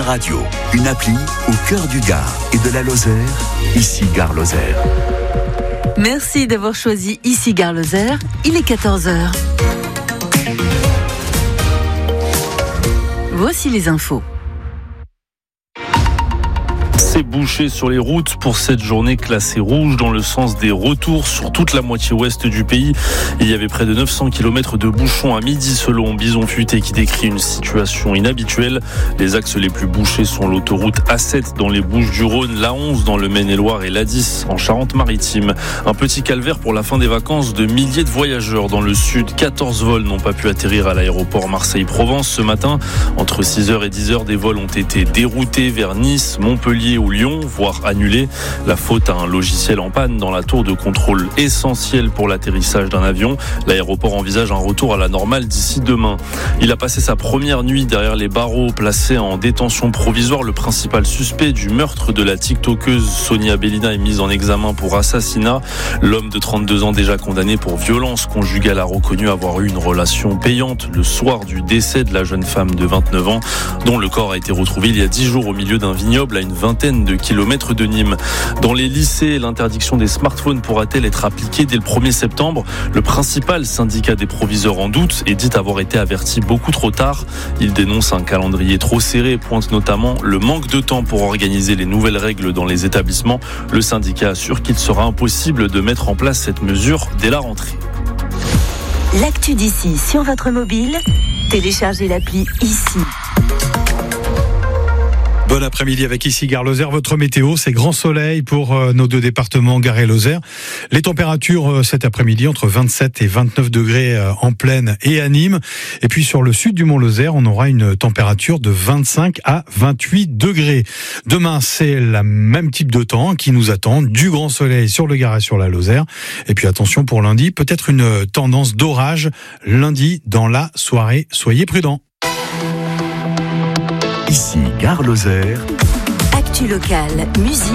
Radio, une appli au cœur du Gard et de la Lozère, ici Gare Lozère. Merci d'avoir choisi ici Gare Lozère, il est 14h. Voici les infos. C'est bouché sur les routes pour cette journée classée rouge dans le sens des retours sur toute la moitié ouest du pays. Il y avait près de 900 km de bouchons à midi selon Bison Futé qui décrit une situation inhabituelle. Les axes les plus bouchés sont l'autoroute A7 dans les Bouches-du-Rhône, l'A11 dans le Maine-et-Loire et l'A10 en Charente-Maritime. Un petit calvaire pour la fin des vacances de milliers de voyageurs dans le sud. 14 vols n'ont pas pu atterrir à l'aéroport Marseille-Provence ce matin. Entre 6h et 10h, des vols ont été déroutés vers Nice, Montpellier ou Lyon, voire annulés. La faute à un logiciel en panne dans la tour de contrôle essentielle pour l'atterrissage d'un avion. L'aéroport envisage un retour à la normale d'ici demain. Il a passé sa première nuit derrière les barreaux, placé en détention provisoire. Le principal suspect du meurtre de la tiktokeuse Sonia Bellina est mis en examen pour assassinat. L'homme de 32 ans déjà condamné pour violence conjugale a reconnu avoir eu une relation payante le soir du décès de la jeune femme de 29 ans, dont le corps a été retrouvé il y a 10 jours au milieu d'un vignoble à une vingtaine de kilomètres de Nîmes. Dans les lycées, l'interdiction des smartphones pourra-t-elle être appliquée dès le 1er septembre ? Le principal syndicat des proviseurs en doute et dit avoir été averti beaucoup trop tard. Il dénonce un calendrier trop serré et pointe notamment le manque de temps pour organiser les nouvelles règles dans les établissements. Le syndicat assure qu'il sera impossible de mettre en place cette mesure dès la rentrée. L'actu d'ici sur votre mobile, téléchargez l'appli ici. Bon après-midi avec ici Gare Lozère. Votre météo, c'est grand soleil pour nos deux départements, Gare et Lozère. Les températures cet après-midi entre 27 et 29 degrés en plaine et à Nîmes. Et puis sur le sud du Mont-Lozère, on aura une température de 25 à 28 degrés. Demain, c'est le même type de temps qui nous attend. Du grand soleil sur le Gard et sur la Lozère. Et puis attention pour lundi, peut-être une tendance d'orage lundi dans la soirée. Soyez prudents. Ici Gare Lozère. Actu locale, musique.